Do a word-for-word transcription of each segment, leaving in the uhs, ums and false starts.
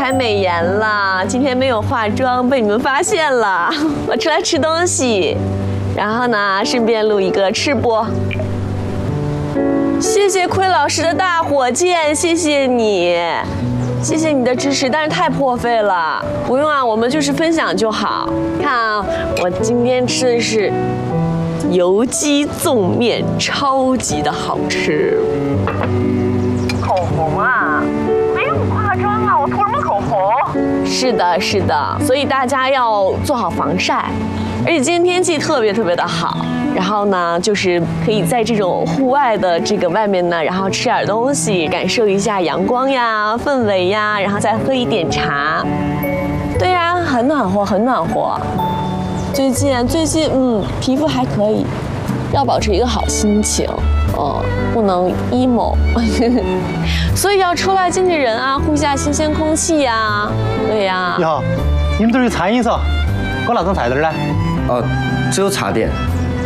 开美颜了，今天没有化妆，被你们发现了。我出来吃东西，然后呢，顺便录一个吃播。谢谢奎老师的大火箭，谢谢你，谢谢你的支持，但是太破费了。不用啊，我们就是分享就好。看啊，我今天吃的是油鸡粽面，超级的好吃。口红啊，没有化妆啊，我涂什么口红？是的，是的，所以大家要做好防晒，而且今天天气特别特别的好，然后呢，就是可以在这种户外的这个外面呢，然后吃点东西，感受一下阳光呀、氛围呀，然后再喝一点茶。对呀，很暖和，很暖和。最近最近嗯，皮肤还可以，要保持一个好心情。哦，不能 emo， 所以要出来见见人啊，呼一下新鲜空气呀、啊。对呀、啊。 你好，你们这儿有餐饮噻？搞哪种菜单呢？ 哦，只有茶点。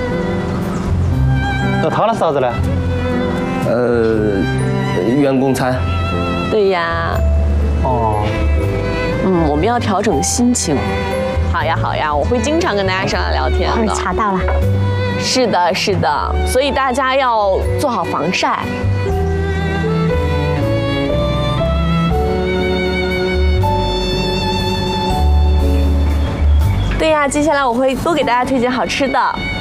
那他那是啥子呢？ 呃，员工餐。 对呀。 哦。 嗯，我们要调整心情。好呀，好呀，我会经常跟大家上来聊天的。 查到了。 是的，是的，所以大家要做好防晒。对呀，接下来我会多给大家推荐好吃的。